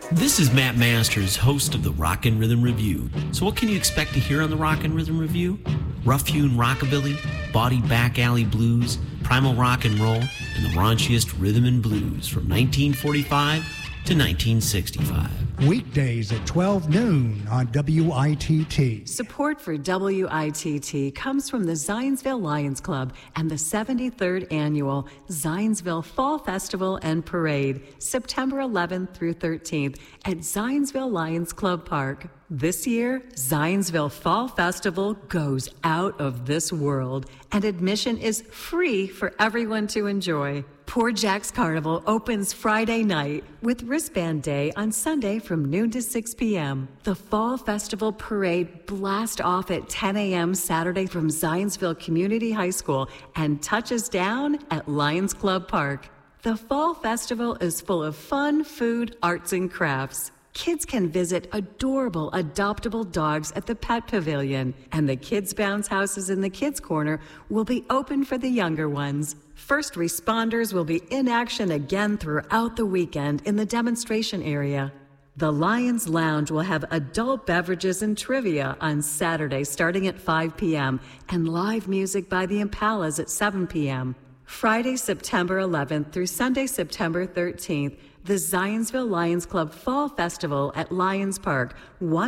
This is Matt Masters, host of the Rock and Rhythm Review. So what can you expect to hear on the Rock and Rhythm Review? Rough-hewn rockabilly, bawdy back alley blues, primal rock and roll, and the raunchiest rhythm and blues from 1945 to 1965. Weekdays at 12 noon on WITT. Support for WITT comes from the Zionsville Lions Club and the 73rd Annual Zionsville Fall Festival and Parade, September 11th through 13th at Zionsville Lions Club Park. This year, Zionsville Fall Festival goes out of this world, and admission is free for everyone to enjoy. Poor Jack's Carnival opens Friday night with Wristband Day on Sunday from noon to 6 p.m. The Fall Festival Parade blasts off at 10 a.m. Saturday from Zionsville Community High School and touches down at Lions Club Park. The Fall Festival is full of fun, food, arts, and crafts. Kids can visit adorable adoptable dogs at the Pet Pavilion, and the Kids Bounce houses in the Kids Corner will be open for the younger ones. First responders will be in action again throughout the weekend in the demonstration area. The Lions Lounge will have adult beverages and trivia on Saturday starting at 5 p.m. and live music by the Impalas at 7 p.m. Friday, September 11th through Sunday, September 13th, the Zionsville Lions Club Fall Festival at Lions Park,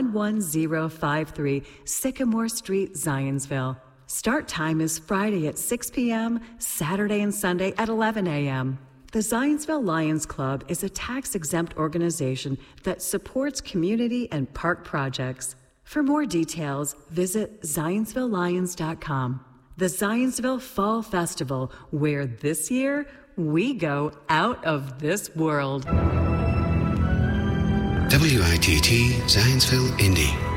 11053 Sycamore Street, Zionsville. Start time is Friday at 6 p.m., Saturday and Sunday at 11 a.m. The Zionsville Lions Club is a tax-exempt organization that supports community and park projects. For more details, visit ZionsvilleLions.com. The Zionsville Fall Festival, where this year we go out of this world. WITT Zionsville, Indy.